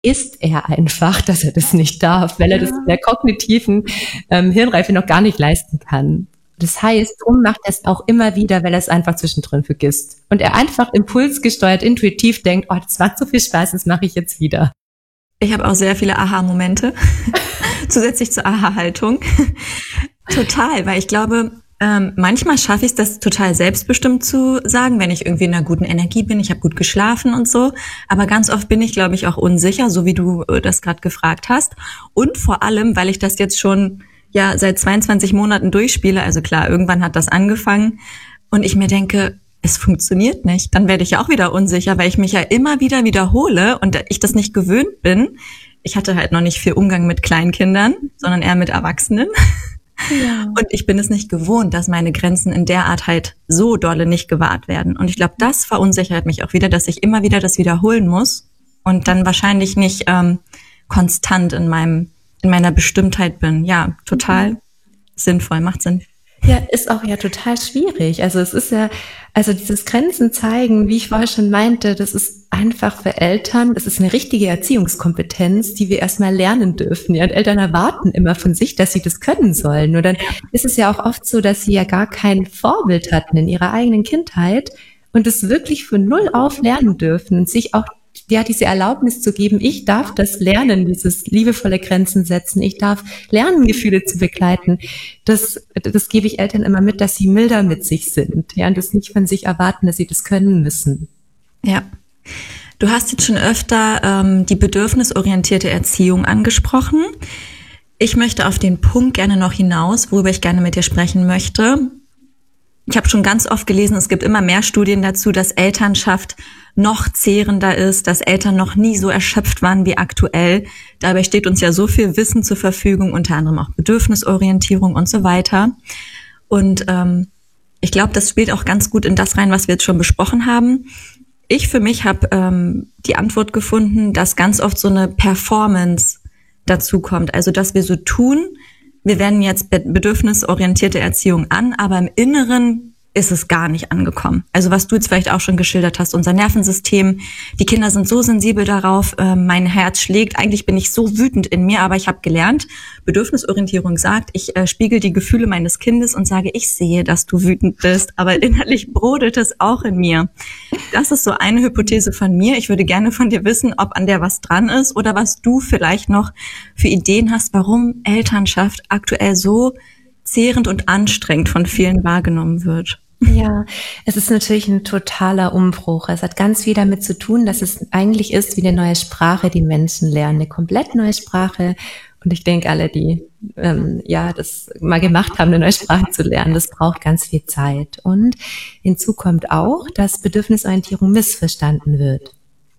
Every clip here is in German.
ist er einfach, dass er das nicht darf, weil er das in der kognitiven Hirnreife noch gar nicht leisten kann. Das heißt, drum macht er es auch immer wieder, weil er es einfach zwischendrin vergisst. Und er einfach impulsgesteuert, intuitiv denkt, oh, das macht so viel Spaß, das mache ich jetzt wieder. Ich habe auch sehr viele Aha-Momente, zusätzlich zur Aha-Haltung. Total, weil ich glaube, manchmal schaffe ich es, das total selbstbestimmt zu sagen, wenn ich irgendwie in einer guten Energie bin, ich habe gut geschlafen und so. Aber ganz oft bin ich, glaube ich, auch unsicher, so wie du das gerade gefragt hast. Und vor allem, weil ich das jetzt schon seit 22 Monaten durchspiele, also klar, irgendwann hat das angefangen und ich mir denke, es funktioniert nicht. Dann werde ich ja auch wieder unsicher, weil ich mich ja immer wieder wiederhole und ich das nicht gewöhnt bin. Ich hatte halt noch nicht viel Umgang mit Kleinkindern, sondern eher mit Erwachsenen. Ja. Und ich bin es nicht gewohnt, dass meine Grenzen in der Art halt so dolle nicht gewahrt werden. Und ich glaube, das verunsichert mich auch wieder, dass ich immer wieder das wiederholen muss und dann wahrscheinlich nicht konstant in meiner Bestimmtheit bin. Ja, total sinnvoll, macht Sinn. Ja, ist auch ja total schwierig. Also es ist ja, also dieses Grenzen zeigen, wie ich vorher schon meinte, das ist einfach für Eltern, das ist eine richtige Erziehungskompetenz, die wir erstmal lernen dürfen. Ja, und Eltern erwarten immer von sich, dass sie das können sollen. Nur dann ist es ja auch oft so, dass sie ja gar kein Vorbild hatten in ihrer eigenen Kindheit und es wirklich von null auf lernen dürfen und sich auch diese Erlaubnis zu geben, ich darf das lernen, dieses liebevolle Grenzen setzen, ich darf lernen, Gefühle zu begleiten. Das gebe ich Eltern immer mit, dass sie milder mit sich sind, ja, und das nicht von sich erwarten, dass sie das können müssen. Ja. Du hast jetzt schon öfter die bedürfnisorientierte Erziehung angesprochen. Ich möchte auf den Punkt gerne noch hinaus, worüber ich gerne mit dir sprechen möchte. Ich habe schon ganz oft gelesen, es gibt immer mehr Studien dazu, dass Elternschaft noch zehrender ist, dass Eltern noch nie so erschöpft waren wie aktuell. Dabei steht uns ja so viel Wissen zur Verfügung, unter anderem auch Bedürfnisorientierung und so weiter. Und ich glaube, das spielt auch ganz gut in das rein, was wir jetzt schon besprochen haben. Ich für mich habe die Antwort gefunden, dass ganz oft so eine Performance dazu kommt. Also, dass wir so tun, wir wenden jetzt bedürfnisorientierte Erziehung an, aber im Inneren ist es gar nicht angekommen. Also was du jetzt vielleicht auch schon geschildert hast, unser Nervensystem, die Kinder sind so sensibel darauf, mein Herz schlägt, eigentlich bin ich so wütend in mir, aber ich habe gelernt, Bedürfnisorientierung sagt, ich spiegel die Gefühle meines Kindes und sage, ich sehe, dass du wütend bist, aber innerlich brodelt es auch in mir. Das ist so eine Hypothese von mir. Ich würde gerne von dir wissen, ob an der was dran ist oder was du vielleicht noch für Ideen hast, warum Elternschaft aktuell so zehrend und anstrengend von vielen wahrgenommen wird. Ja, es ist natürlich ein totaler Umbruch. Es hat ganz viel damit zu tun, dass es eigentlich ist wie eine neue Sprache, die Menschen lernen, eine komplett neue Sprache. Und ich denke, alle, die das mal gemacht haben, eine neue Sprache zu lernen, das braucht ganz viel Zeit. Und hinzu kommt auch, dass Bedürfnisorientierung missverstanden wird.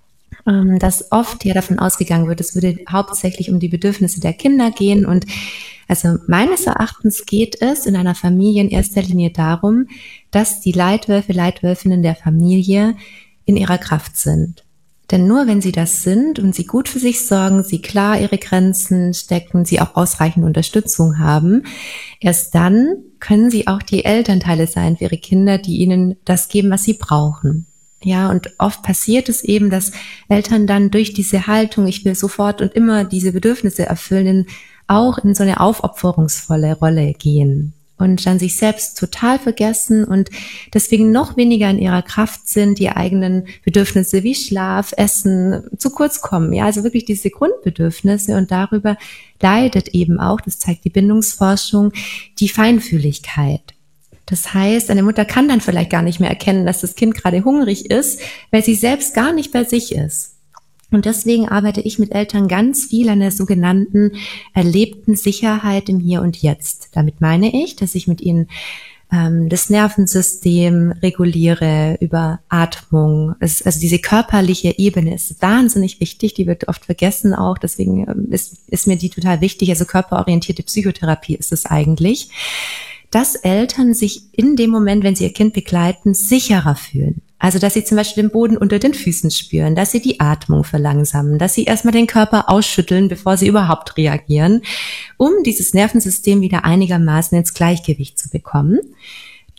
Dass oft ja davon ausgegangen wird, es würde hauptsächlich um die Bedürfnisse der Kinder gehen. Und also meines Erachtens geht es in einer Familie in erster Linie darum, dass die Leitwölfinnen der Familie in ihrer Kraft sind. Denn nur wenn sie das sind und sie gut für sich sorgen, sie klar ihre Grenzen stecken, sie auch ausreichend Unterstützung haben, erst dann können sie auch die Elternteile sein für ihre Kinder, die ihnen das geben, was sie brauchen. Ja, und oft passiert es eben, dass Eltern dann durch diese Haltung, ich will sofort und immer diese Bedürfnisse erfüllen, auch in so eine aufopferungsvolle Rolle gehen und dann sich selbst total vergessen und deswegen noch weniger in ihrer Kraft sind, die eigenen Bedürfnisse wie Schlaf, Essen zu kurz kommen. Ja, also wirklich diese Grundbedürfnisse und darüber leidet eben auch, das zeigt die Bindungsforschung, die Feinfühligkeit. Das heißt, eine Mutter kann dann vielleicht gar nicht mehr erkennen, dass das Kind gerade hungrig ist, weil sie selbst gar nicht bei sich ist. Und deswegen arbeite ich mit Eltern ganz viel an der sogenannten erlebten Sicherheit im Hier und Jetzt. Damit meine ich, dass ich mit ihnen das Nervensystem reguliere über Atmung. Also diese körperliche Ebene ist wahnsinnig wichtig, die wird oft vergessen auch, deswegen ist mir die total wichtig. Also körperorientierte Psychotherapie ist es eigentlich, dass Eltern sich in dem Moment, wenn sie ihr Kind begleiten, sicherer fühlen. Also, dass sie zum Beispiel den Boden unter den Füßen spüren, dass sie die Atmung verlangsamen, dass sie erstmal den Körper ausschütteln, bevor sie überhaupt reagieren, um dieses Nervensystem wieder einigermaßen ins Gleichgewicht zu bekommen.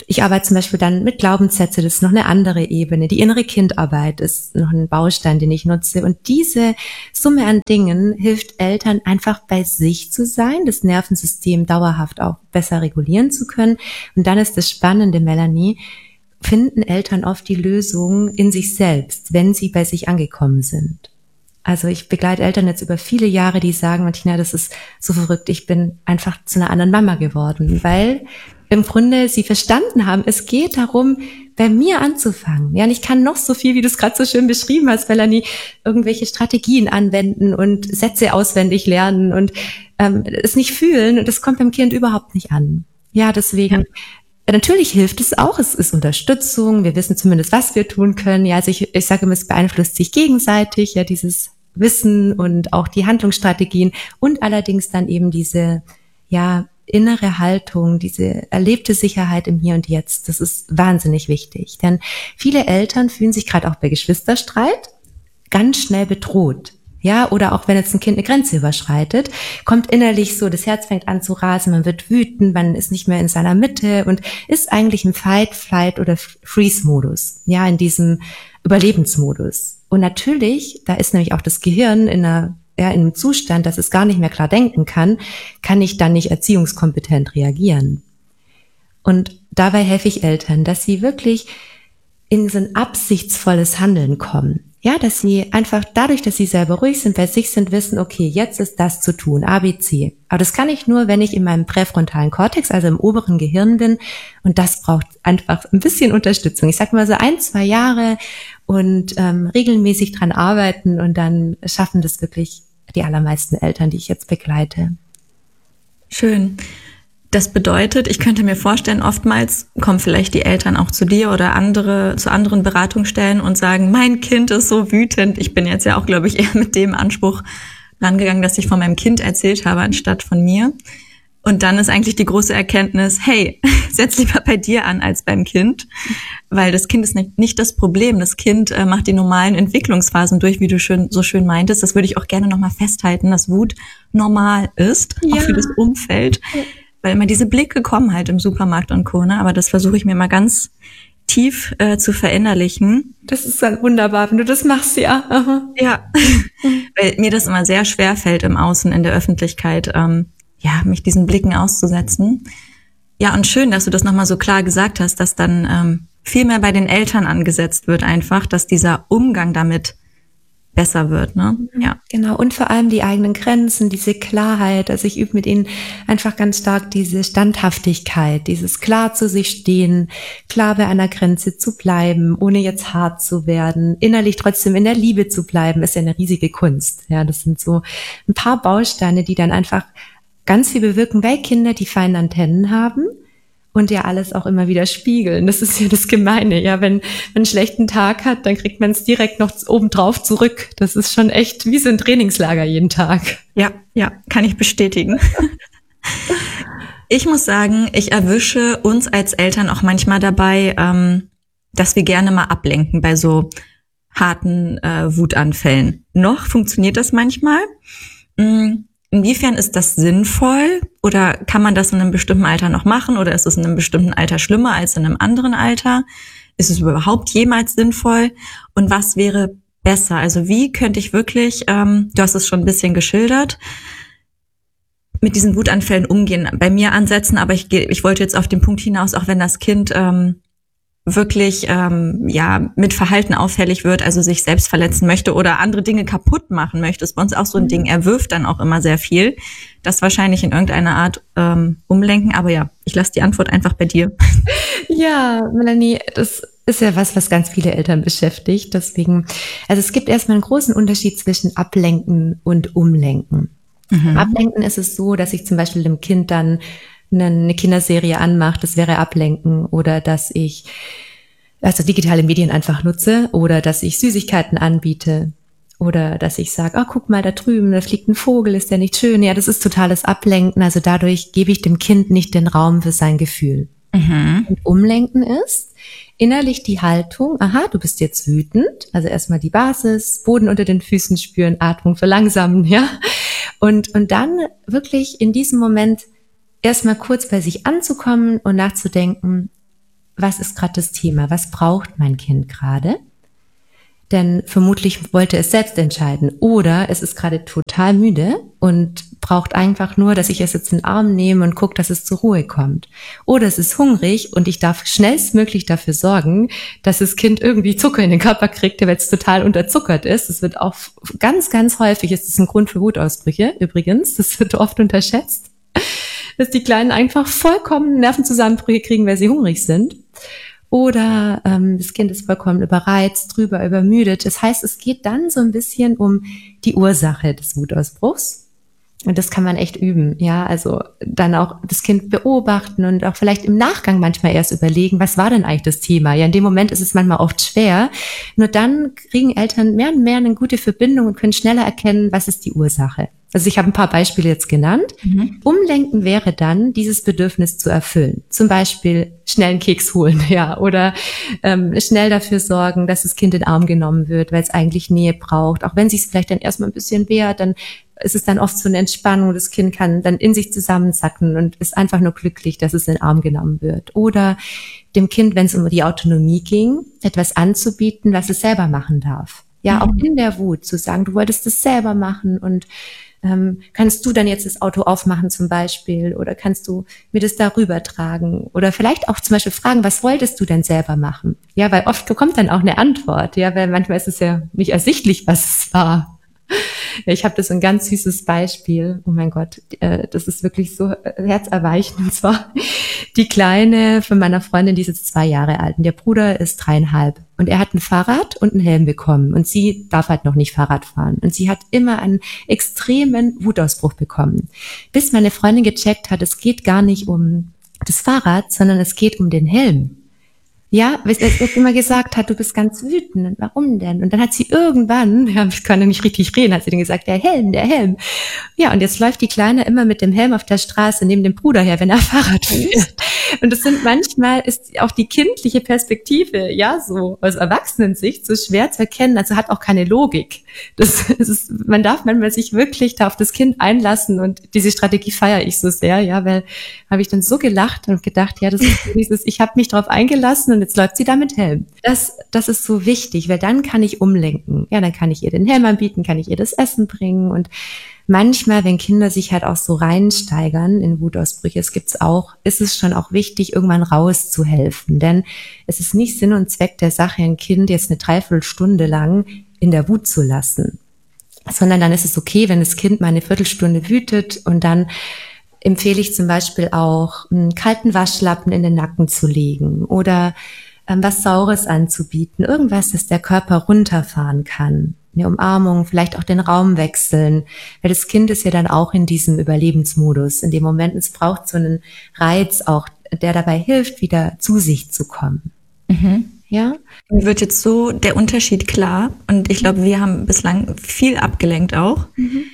Ich arbeite zum Beispiel dann mit Glaubenssätze, das ist noch eine andere Ebene. Die innere Kindarbeit ist noch ein Baustein, den ich nutze. Und diese Summe an Dingen hilft Eltern einfach bei sich zu sein, das Nervensystem dauerhaft auch besser regulieren zu können. Und dann ist das Spannende, Melanie, finden Eltern oft die Lösung in sich selbst, wenn sie bei sich angekommen sind. Also ich begleite Eltern jetzt über viele Jahre, die sagen, Martina, das ist so verrückt, ich bin einfach zu einer anderen Mama geworden, weil im Grunde sie verstanden haben, es geht darum, bei mir anzufangen. Ja, und ich kann noch so viel, wie du es gerade so schön beschrieben hast, Melanie, irgendwelche Strategien anwenden und Sätze auswendig lernen und es nicht fühlen. Und das kommt beim Kind überhaupt nicht an. Ja, deswegen, natürlich hilft es auch. Es ist Unterstützung. Wir wissen zumindest, was wir tun können. Ja, also ich sage immer, es beeinflusst sich gegenseitig, ja, dieses Wissen und auch die Handlungsstrategien und allerdings dann eben diese, ja, innere Haltung, diese erlebte Sicherheit im Hier und Jetzt, das ist wahnsinnig wichtig. Denn viele Eltern fühlen sich gerade auch bei Geschwisterstreit ganz schnell bedroht. Ja, oder auch wenn jetzt ein Kind eine Grenze überschreitet, kommt innerlich so, das Herz fängt an zu rasen, man wird wütend, man ist nicht mehr in seiner Mitte und ist eigentlich im Fight, Flight oder Freeze-Modus. Ja, in diesem Überlebensmodus. Und natürlich, da ist nämlich auch das Gehirn in einem Zustand, dass es gar nicht mehr klar denken kann ich dann nicht erziehungskompetent reagieren. Und dabei helfe ich Eltern, dass sie wirklich in so ein absichtsvolles Handeln kommen. Ja, dass sie einfach dadurch, dass sie selber ruhig sind, bei sich sind, wissen, okay, jetzt ist das zu tun, A, B, C. Aber das kann ich nur, wenn ich in meinem präfrontalen Kortex, also im oberen Gehirn bin. Und das braucht einfach ein bisschen Unterstützung. Ich sag mal so 1-2 Jahre und regelmäßig dran arbeiten und dann schaffen das wirklich die allermeisten Eltern, die ich jetzt begleite. Schön. Das bedeutet, ich könnte mir vorstellen, oftmals kommen vielleicht die Eltern auch zu dir oder zu anderen Beratungsstellen und sagen, mein Kind ist so wütend. Ich bin jetzt ja auch, glaube ich, eher mit dem Anspruch rangegangen, dass ich von meinem Kind erzählt habe, anstatt von mir. Und dann ist eigentlich die große Erkenntnis, hey, setz lieber bei dir an als beim Kind, weil das Kind ist nicht das Problem. Das Kind macht die normalen Entwicklungsphasen durch, wie du so schön meintest. Das würde ich auch gerne nochmal festhalten, dass Wut normal ist, auch für das Umfeld. Weil immer diese Blicke kommen halt im Supermarkt und Co. Ne? Aber das versuche ich mir mal ganz tief zu verinnerlichen. Das ist dann wunderbar, wenn du das machst, ja. Aha. Ja, weil mir das immer sehr schwer fällt im Außen, in der Öffentlichkeit, mich diesen Blicken auszusetzen. Ja, und schön, dass du das nochmal so klar gesagt hast, dass dann viel mehr bei den Eltern angesetzt wird einfach, dass dieser Umgang damit besser wird, ne? Ja. Genau. Und vor allem die eigenen Grenzen, diese Klarheit. Also ich übe mit ihnen einfach ganz stark diese Standhaftigkeit, dieses klar zu sich stehen, klar bei einer Grenze zu bleiben, ohne jetzt hart zu werden, innerlich trotzdem in der Liebe zu bleiben, ist ja eine riesige Kunst. Ja, das sind so ein paar Bausteine, die dann einfach ganz viel bewirken bei Kindern, die feine Antennen haben und ja alles auch immer wieder spiegeln. Das ist ja das Gemeine. Ja, wenn man einen schlechten Tag hat, dann kriegt man es direkt noch obendrauf zurück. Das ist schon echt wie so ein Trainingslager jeden Tag. Ja, kann ich bestätigen. Ich muss sagen, ich erwische uns als Eltern auch manchmal dabei, dass wir gerne mal ablenken bei so harten Wutanfällen. Noch funktioniert das manchmal. Inwiefern ist das sinnvoll oder kann man das in einem bestimmten Alter noch machen oder ist es in einem bestimmten Alter schlimmer als in einem anderen Alter? Ist es überhaupt jemals sinnvoll? Und was wäre besser? Also wie könnte ich wirklich, du hast es schon ein bisschen geschildert, mit diesen Wutanfällen umgehen, bei mir ansetzen, aber ich wollte jetzt auf den Punkt hinaus, auch wenn das Kind wirklich mit Verhalten auffällig wird, also sich selbst verletzen möchte oder andere Dinge kaputt machen möchte, ist bei uns auch so ein Ding. Er wirft dann auch immer sehr viel. Das wahrscheinlich in irgendeiner Art umlenken. Aber ja, ich lasse die Antwort einfach bei dir. Ja, Melanie, das ist ja was ganz viele Eltern beschäftigt. Deswegen, also es gibt erstmal einen großen Unterschied zwischen Ablenken und Umlenken. Ablenken ist es so, dass ich zum Beispiel dem Kind dann eine Kinderserie anmache, das wäre Ablenken, oder dass ich digitale Medien einfach nutze oder dass ich Süßigkeiten anbiete oder dass ich sage, oh, guck mal, da drüben, da fliegt ein Vogel, ist der nicht schön? Ja, das ist totales Ablenken, also dadurch gebe ich dem Kind nicht den Raum für sein Gefühl. Und Umlenken ist innerlich die Haltung, aha, du bist jetzt wütend, also erstmal die Basis, Boden unter den Füßen spüren, Atmung verlangsamen, ja, und dann wirklich in diesem Moment erstmal kurz bei sich anzukommen und nachzudenken, was ist gerade das Thema? Was braucht mein Kind gerade? Denn vermutlich wollte es selbst entscheiden. Oder es ist gerade total müde und braucht einfach nur, dass ich es jetzt in den Arm nehme und gucke, dass es zur Ruhe kommt. Oder es ist hungrig und ich darf schnellstmöglich dafür sorgen, dass das Kind irgendwie Zucker in den Körper kriegt, weil es total unterzuckert ist. Das wird auch ganz, ganz häufig, ist das ein Grund für Wutausbrüche übrigens. Das wird oft unterschätzt, dass die Kleinen einfach vollkommen Nervenzusammenbrüche kriegen, weil sie hungrig sind. Oder das Kind ist vollkommen überreizt, drüber übermüdet. Das heißt, es geht dann so ein bisschen um die Ursache des Wutausbruchs. Und das kann man echt üben, ja, also dann auch das Kind beobachten und auch vielleicht im Nachgang manchmal erst überlegen, was war denn eigentlich das Thema? Ja, in dem Moment ist es manchmal oft schwer. Nur dann kriegen Eltern mehr und mehr eine gute Verbindung und können schneller erkennen, was ist die Ursache. Also ich habe ein paar Beispiele jetzt genannt. Umlenken wäre dann, dieses Bedürfnis zu erfüllen. Zum Beispiel schnell einen Keks holen, ja, oder schnell dafür sorgen, dass das Kind in den Arm genommen wird, weil es eigentlich Nähe braucht. Auch wenn sich es vielleicht dann erstmal ein bisschen wehrt, dann ist es dann oft so eine Entspannung. Das Kind kann dann in sich zusammensacken und ist einfach nur glücklich, dass es in den Arm genommen wird. Oder dem Kind, wenn es um die Autonomie ging, etwas anzubieten, was es selber machen darf. Ja, auch in der Wut zu sagen, du wolltest das selber machen und kannst du dann jetzt das Auto aufmachen zum Beispiel oder kannst du mir das darüber tragen oder vielleicht auch zum Beispiel fragen, was wolltest du denn selber machen? Ja, weil oft kommt dann auch eine Antwort, ja, weil manchmal ist es ja nicht ersichtlich, was es war. Ja, ich habe das so ein ganz süßes Beispiel. Oh mein Gott, das ist wirklich so herzerweichend. Und zwar die Kleine von meiner Freundin, die ist jetzt 2 Jahre alt und der Bruder ist 3,5. Und er hat ein Fahrrad und einen Helm bekommen und sie darf halt noch nicht Fahrrad fahren. Und sie hat immer einen extremen Wutausbruch bekommen. Bis meine Freundin gecheckt hat, es geht gar nicht um das Fahrrad, sondern es geht um den Helm. Ja, weil es immer gesagt hat, du bist ganz wütend. Und warum denn? Und dann hat sie irgendwann, ja, ich kann ja nicht richtig reden, hat sie dann gesagt, der Helm, der Helm. Ja, und jetzt läuft die Kleine immer mit dem Helm auf der Straße neben dem Bruder her, wenn er Fahrrad fährt. Und das sind manchmal ist auch die kindliche Perspektive, ja, so aus Erwachsenensicht so schwer zu erkennen, also hat auch keine Logik. Das ist, man darf manchmal sich wirklich da auf das Kind einlassen und diese Strategie feiere ich so sehr, ja, weil habe ich dann so gelacht und gedacht, ja, das ist dieses, ich habe mich drauf eingelassen und jetzt läuft sie da mit Helm. Das ist so wichtig, weil dann kann ich umlenken. Ja, dann kann ich ihr den Helm anbieten, kann ich ihr das Essen bringen und manchmal, wenn Kinder sich halt auch so reinsteigern in Wutausbrüche, ist es schon auch wichtig, irgendwann rauszuhelfen. Denn es ist nicht Sinn und Zweck der Sache, ein Kind jetzt eine 3/4 Stunde lang in der Wut zu lassen. Sondern dann ist es okay, wenn das Kind mal eine Viertelstunde wütet und dann empfehle ich zum Beispiel auch, einen kalten Waschlappen in den Nacken zu legen oder was Saures anzubieten. Irgendwas, das der Körper runterfahren kann. Eine Umarmung, vielleicht auch den Raum wechseln, weil das Kind ist ja dann auch in diesem Überlebensmodus. In dem Moment, es braucht so einen Reiz auch, der dabei hilft, wieder zu sich zu kommen. Ja? Mir wird jetzt so der Unterschied klar und ich glaube, wir haben bislang viel abgelenkt auch.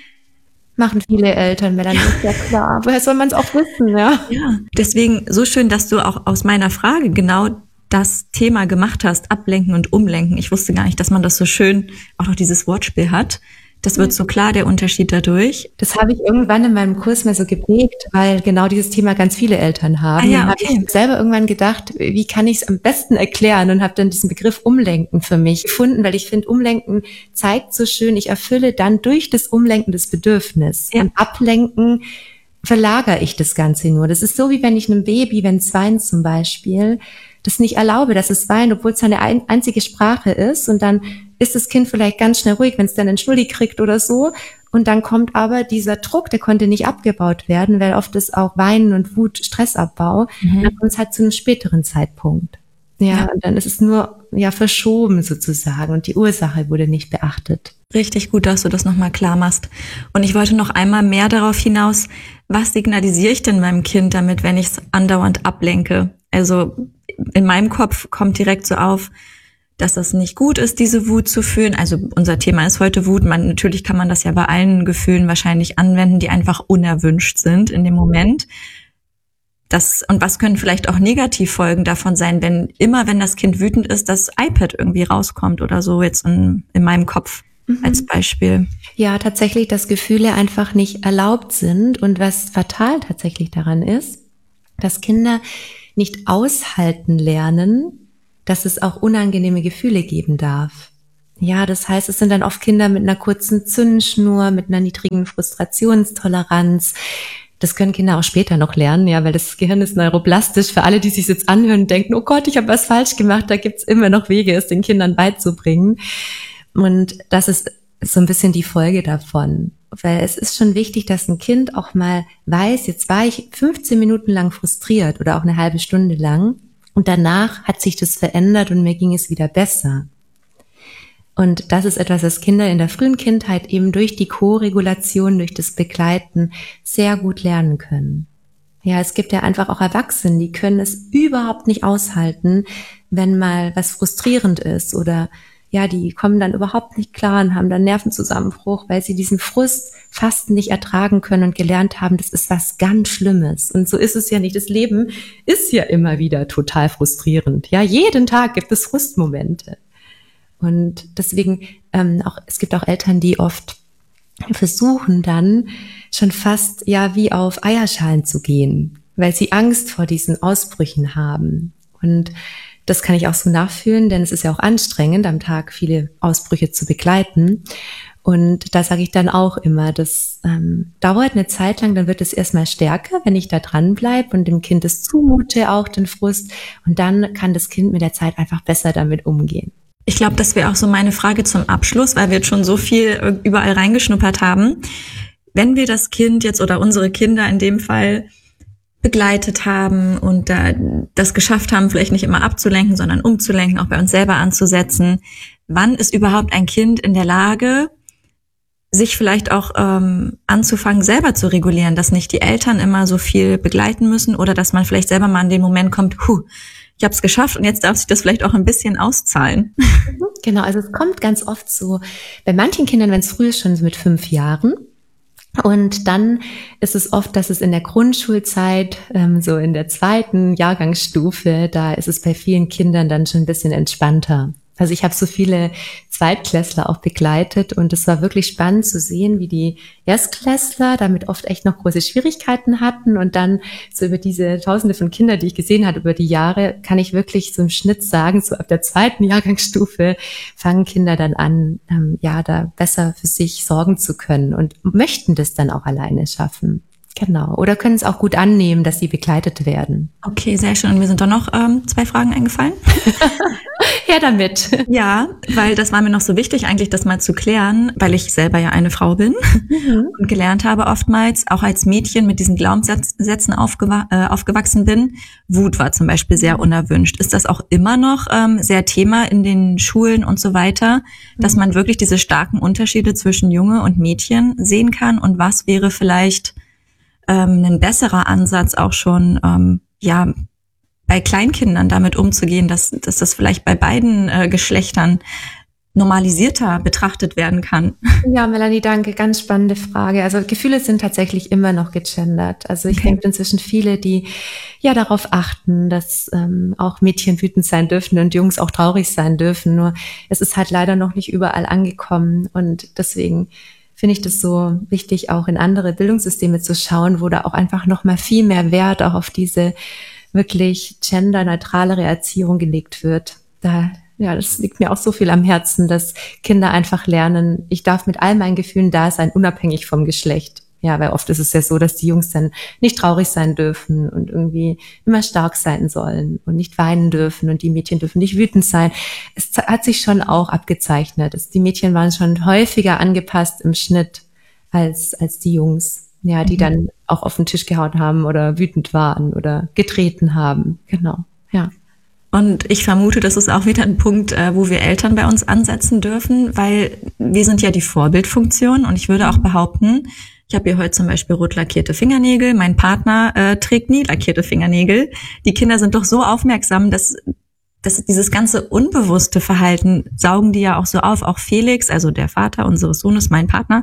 Machen viele Eltern, weil dann ist ja klar. Woher soll man es auch wissen, ja? Ja, deswegen so schön, dass du auch aus meiner Frage genau das Thema gemacht hast, ablenken und umlenken. Ich wusste gar nicht, dass man das so schön, auch noch dieses Wortspiel hat. Das wird so klar, der Unterschied dadurch. Das habe ich irgendwann in meinem Kurs mal so geprägt, weil genau dieses Thema ganz viele Eltern haben. Ja, okay. Dann habe ich selber irgendwann gedacht, wie kann ich es am besten erklären und habe dann diesen Begriff Umlenken für mich gefunden, weil ich finde, Umlenken zeigt so schön, ich erfülle dann durch das Umlenken das Bedürfnis. Ja. Und Ablenken verlagere ich das Ganze nur. Das ist so, wie wenn ich einem Baby, wenn es weint zum Beispiel, das nicht erlaube, dass es weint, obwohl es seine einzige Sprache ist. Und dann ist das Kind vielleicht ganz schnell ruhig, wenn es dann einen Schnulli kriegt oder so. Und dann kommt aber dieser Druck, der konnte nicht abgebaut werden, weil oft ist auch Weinen und Wut Stressabbau. Dann kommt es halt zu einem späteren Zeitpunkt. Ja, und dann ist es nur verschoben sozusagen und die Ursache wurde nicht beachtet. Richtig gut, dass du das nochmal klar machst. Und ich wollte noch einmal mehr darauf hinaus, was signalisiere ich denn meinem Kind damit, wenn ich es andauernd ablenke? Also in meinem Kopf kommt direkt so auf, dass das nicht gut ist, diese Wut zu fühlen. Also unser Thema ist heute Wut. Natürlich kann man das ja bei allen Gefühlen wahrscheinlich anwenden, die einfach unerwünscht sind in dem Moment. Und was können vielleicht auch Negativfolgen davon sein, wenn das Kind wütend ist, das iPad irgendwie rauskommt oder so, jetzt in meinem Kopf als Beispiel. Ja, tatsächlich, dass Gefühle einfach nicht erlaubt sind und was fatal tatsächlich daran ist, dass Kinder nicht aushalten lernen, dass es auch unangenehme Gefühle geben darf. Ja, das heißt, es sind dann oft Kinder mit einer kurzen Zündschnur, mit einer niedrigen Frustrationstoleranz. Das können Kinder auch später noch lernen, ja, weil das Gehirn ist neuroplastisch. Für alle, die sich jetzt anhören und denken, oh Gott, ich habe was falsch gemacht, da gibt's immer noch Wege, es den Kindern beizubringen. Und das ist so ein bisschen die Folge davon. Weil es ist schon wichtig, dass ein Kind auch mal weiß, jetzt war ich 15 Minuten lang frustriert oder auch eine halbe Stunde lang und danach hat sich das verändert und mir ging es wieder besser. Und das ist etwas, was Kinder in der frühen Kindheit eben durch die Co-Regulation, durch das Begleiten sehr gut lernen können. Ja, es gibt ja einfach auch Erwachsene, die können es überhaupt nicht aushalten, wenn mal was frustrierend ist oder ja, die kommen dann überhaupt nicht klar und haben dann Nervenzusammenbruch, weil sie diesen Frust fast nicht ertragen können und gelernt haben, das ist was ganz Schlimmes. Und so ist es ja nicht. Das Leben ist ja immer wieder total frustrierend. Ja, jeden Tag gibt es Frustmomente. Und deswegen es gibt auch Eltern, die oft versuchen dann schon fast ja wie auf Eierschalen zu gehen, weil sie Angst vor diesen Ausbrüchen haben. Und das kann ich auch so nachfühlen, denn es ist ja auch anstrengend, am Tag viele Ausbrüche zu begleiten. Und da sage ich dann auch immer, das dauert eine Zeit lang, dann wird es erstmal stärker, wenn ich da dran bleibe und dem Kind es zumute, auch den Frust. Und dann kann das Kind mit der Zeit einfach besser damit umgehen. Ich glaube, das wäre auch so meine Frage zum Abschluss, weil wir jetzt schon so viel überall reingeschnuppert haben. Wenn wir das Kind jetzt oder unsere Kinder in dem Fall begleitet haben und das geschafft haben, vielleicht nicht immer abzulenken, sondern umzulenken, auch bei uns selber anzusetzen. Wann ist überhaupt ein Kind in der Lage, sich vielleicht auch anzufangen, selber zu regulieren, dass nicht die Eltern immer so viel begleiten müssen oder dass man vielleicht selber mal in den Moment kommt, ich habe es geschafft und jetzt darf sich das vielleicht auch ein bisschen auszahlen. Genau, also es kommt ganz oft so, bei manchen Kindern, wenn es früh ist, schon mit 5 Jahren. Und dann ist es oft, dass es in der Grundschulzeit, so in der 2. Jahrgangsstufe, da ist es bei vielen Kindern dann schon ein bisschen entspannter. Also ich habe so viele Zweitklässler auch begleitet und es war wirklich spannend zu sehen, wie die Erstklässler damit oft echt noch große Schwierigkeiten hatten und dann so über diese Tausende von Kindern, die ich gesehen habe über die Jahre, kann ich wirklich so im Schnitt sagen, so ab der 2. Jahrgangsstufe fangen Kinder dann an, da besser für sich sorgen zu können und möchten das dann auch alleine schaffen. Genau. Oder können es auch gut annehmen, dass sie begleitet werden. Okay, sehr schön. Und mir sind doch noch 2 Fragen eingefallen. Her damit. Ja, weil das war mir noch so wichtig, eigentlich das mal zu klären, weil ich selber ja eine Frau bin und gelernt habe oftmals, auch als Mädchen mit diesen Glaubenssätzen aufgewachsen bin. Wut war zum Beispiel sehr unerwünscht. Ist das auch immer noch sehr Thema in den Schulen und so weiter, dass man wirklich diese starken Unterschiede zwischen Junge und Mädchen sehen kann? Und was wäre vielleicht ein besserer Ansatz auch schon, bei Kleinkindern damit umzugehen, dass das vielleicht bei beiden Geschlechtern normalisierter betrachtet werden kann? Ja, Melanie, danke. Ganz spannende Frage. Also Gefühle sind tatsächlich immer noch gegendert. Also ich denke inzwischen viele, die ja darauf achten, dass auch Mädchen wütend sein dürfen und Jungs auch traurig sein dürfen. Nur es ist halt leider noch nicht überall angekommen und deswegen finde ich das so wichtig, auch in andere Bildungssysteme zu schauen, wo da auch einfach noch mal viel mehr Wert auch auf diese wirklich genderneutralere Erziehung gelegt wird. Das liegt mir auch so viel am Herzen, dass Kinder einfach lernen, ich darf mit all meinen Gefühlen da sein, unabhängig vom Geschlecht. Ja, weil oft ist es ja so, dass die Jungs dann nicht traurig sein dürfen und irgendwie immer stark sein sollen und nicht weinen dürfen und die Mädchen dürfen nicht wütend sein. Es hat sich schon auch abgezeichnet. Die Mädchen waren schon häufiger angepasst im Schnitt als die Jungs, ja, die dann auch auf den Tisch gehauen haben oder wütend waren oder getreten haben. Genau, ja. Und ich vermute, das ist auch wieder ein Punkt, wo wir Eltern bei uns ansetzen dürfen, weil wir sind ja die Vorbildfunktion und ich würde auch behaupten, ich habe hier heute zum Beispiel rot lackierte Fingernägel, mein Partner trägt nie lackierte Fingernägel. Die Kinder sind doch so aufmerksam, dass dieses ganze unbewusste Verhalten saugen die ja auch so auf. Auch Felix, also der Vater unseres Sohnes, mein Partner,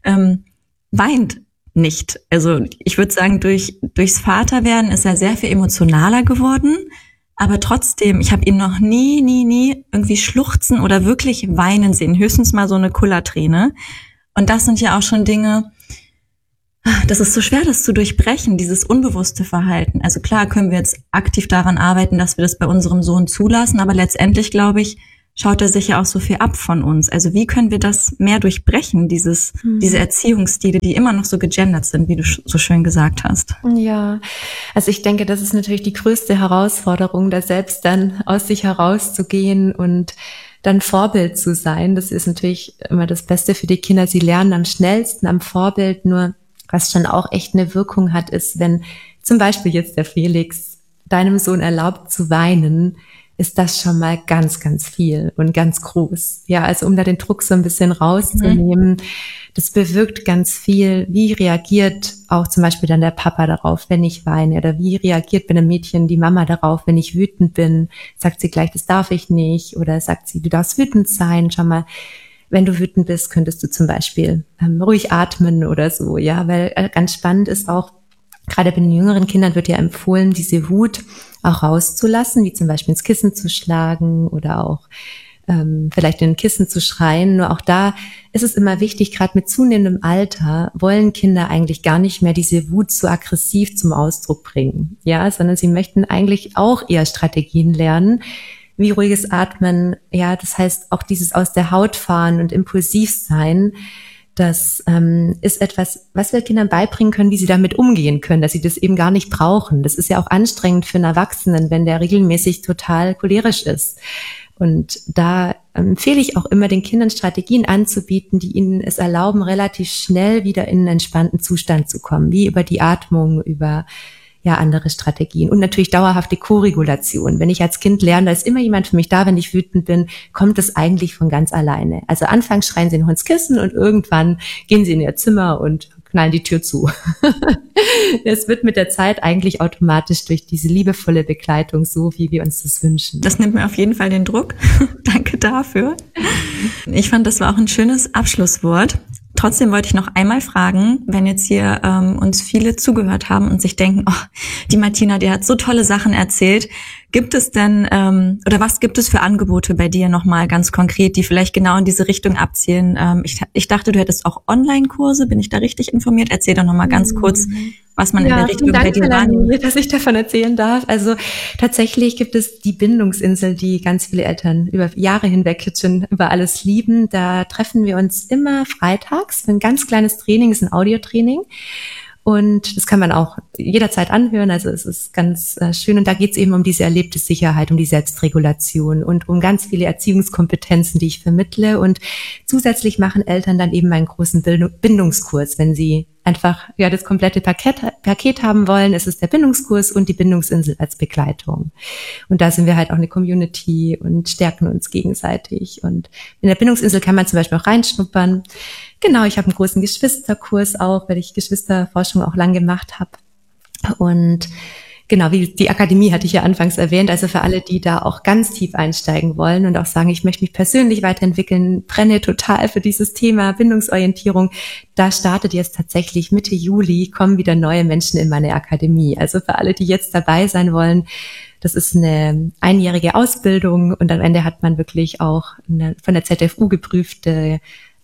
weint nicht. Also ich würde sagen, durchs Vaterwerden ist er sehr viel emotionaler geworden. Aber trotzdem, ich habe ihn noch nie irgendwie schluchzen oder wirklich weinen sehen. Höchstens mal so eine Kullerträne. Und das sind ja auch schon Dinge, Das ist so schwer, das zu durchbrechen, dieses unbewusste Verhalten. Also klar können wir jetzt aktiv daran arbeiten, dass wir das bei unserem Sohn zulassen, aber letztendlich, glaube ich, schaut er sich ja auch so viel ab von uns. Also wie können wir das mehr durchbrechen, diese Erziehungsstile, die immer noch so gegendert sind, wie du so schön gesagt hast? Ja, also ich denke, das ist natürlich die größte Herausforderung, da selbst dann aus sich herauszugehen und dann Vorbild zu sein. Das ist natürlich immer das Beste für die Kinder. Sie lernen am schnellsten am Vorbild, nur was schon auch echt eine Wirkung hat, ist, wenn zum Beispiel jetzt der Felix deinem Sohn erlaubt zu weinen, ist das schon mal ganz, ganz viel und ganz groß. Ja, also um da den Druck so ein bisschen rauszunehmen, das bewirkt ganz viel. Wie reagiert auch zum Beispiel dann der Papa darauf, wenn ich weine? Oder wie reagiert bei einem Mädchen die Mama darauf, wenn ich wütend bin? Sagt sie gleich, das darf ich nicht? Oder sagt sie, du darfst wütend sein? Schau mal, wenn du wütend bist, könntest du zum Beispiel ruhig atmen oder so. Ja, weil ganz spannend ist auch, gerade bei den jüngeren Kindern wird ja empfohlen, diese Wut auch rauszulassen, wie zum Beispiel ins Kissen zu schlagen oder auch vielleicht in ein Kissen zu schreien. Nur auch da ist es immer wichtig, gerade mit zunehmendem Alter wollen Kinder eigentlich gar nicht mehr diese Wut so aggressiv zum Ausdruck bringen, ja, sondern sie möchten eigentlich auch eher Strategien lernen, wie ruhiges Atmen, ja, das heißt auch dieses aus der Haut fahren und impulsiv sein. Das ist etwas, was wir Kindern beibringen können, wie sie damit umgehen können, dass sie das eben gar nicht brauchen. Das ist ja auch anstrengend für einen Erwachsenen, wenn der regelmäßig total cholerisch ist. Und da empfehle ich auch immer, den Kindern Strategien anzubieten, die ihnen es erlauben, relativ schnell wieder in einen entspannten Zustand zu kommen, wie über die Atmung, über andere Strategien und natürlich dauerhafte Koregulation. Wenn ich als Kind lerne, da ist immer jemand für mich da, wenn ich wütend bin, kommt es eigentlich von ganz alleine. Also anfangs schreien sie noch ins Kissen und irgendwann gehen sie in ihr Zimmer und knallen die Tür zu. Es wird mit der Zeit eigentlich automatisch durch diese liebevolle Begleitung so, wie wir uns das wünschen. Das nimmt mir auf jeden Fall den Druck. Danke dafür. Ich fand, das war auch ein schönes Abschlusswort. Trotzdem wollte ich noch einmal fragen, wenn jetzt hier uns viele zugehört haben und sich denken, oh, die Martina, die hat so tolle Sachen erzählt. Gibt es denn, oder was gibt es für Angebote bei dir nochmal ganz konkret, die vielleicht genau in diese Richtung abzielen? Ich dachte, du hättest auch Online-Kurse, bin ich da richtig informiert? Erzähl doch nochmal ganz kurz, was man in der Richtung bei dir wahrnimmt. Dass ich davon erzählen darf. Also tatsächlich gibt es die Bindungsinsel, die ganz viele Eltern über Jahre hinweg jetzt schon über alles lieben. Da treffen wir uns immer freitags für ein ganz kleines Training, ist ein Audiotraining. Und das kann man auch jederzeit anhören, also es ist ganz schön. Und da geht es eben um diese erlebte Sicherheit, um die Selbstregulation und um ganz viele Erziehungskompetenzen, die ich vermittle. Und zusätzlich machen Eltern dann eben einen großen Bindungskurs, wenn sie einfach das komplette Paket haben wollen. Es ist der Bindungskurs und die Bindungsinsel als Begleitung. Und da sind wir halt auch eine Community und stärken uns gegenseitig. Und in der Bindungsinsel kann man zum Beispiel auch reinschnuppern. Genau, ich habe einen großen Geschwisterkurs auch, weil ich Geschwisterforschung auch lang gemacht habe. Und genau, wie die Akademie hatte ich ja anfangs erwähnt, also für alle, die da auch ganz tief einsteigen wollen und auch sagen, ich möchte mich persönlich weiterentwickeln, brenne total für dieses Thema Bindungsorientierung, da startet jetzt tatsächlich Mitte Juli, kommen wieder neue Menschen in meine Akademie. Also für alle, die jetzt dabei sein wollen, das ist eine einjährige Ausbildung und am Ende hat man wirklich auch eine von der ZFU geprüfte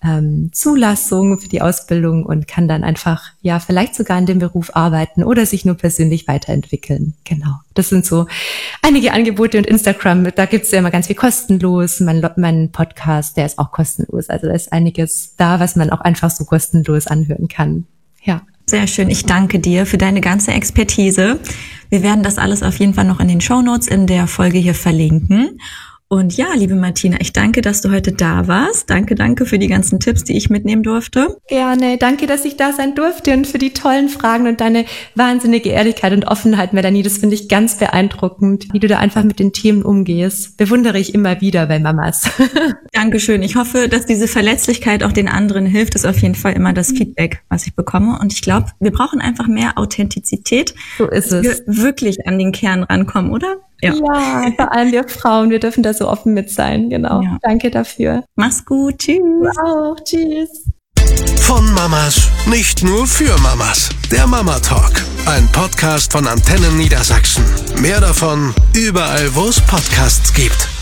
Zulassung für die Ausbildung und kann dann einfach vielleicht sogar in dem Beruf arbeiten oder sich nur persönlich weiterentwickeln. Genau, das sind so einige Angebote und Instagram, da gibt's ja immer ganz viel kostenlos. Mein Podcast, der ist auch kostenlos. Also da ist einiges da, was man auch einfach so kostenlos anhören kann. Ja. Sehr schön. Ich danke dir für deine ganze Expertise. Wir werden das alles auf jeden Fall noch in den Shownotes in der Folge hier verlinken. Und ja, liebe Martina, ich danke, dass du heute da warst. Danke für die ganzen Tipps, die ich mitnehmen durfte. Gerne. Danke, dass ich da sein durfte und für die tollen Fragen und deine wahnsinnige Ehrlichkeit und Offenheit, Melanie. Das finde ich ganz beeindruckend, wie du da einfach mit den Themen umgehst. Bewundere ich immer wieder bei Mamas. Dankeschön. Ich hoffe, dass diese Verletzlichkeit auch den anderen hilft. Das ist auf jeden Fall immer das Feedback, was ich bekomme. Und ich glaube, wir brauchen einfach mehr Authentizität. So ist es. Dass wir wirklich an den Kern rankommen, oder? Ja, vor allem wir Frauen, wir dürfen da so offen mit sein, genau. Ja. Danke dafür. Mach's gut, tschüss. Du auch, tschüss. Von Mamas, nicht nur für Mamas. Der Mama Talk, ein Podcast von Antennen Niedersachsen. Mehr davon überall, wo es Podcasts gibt.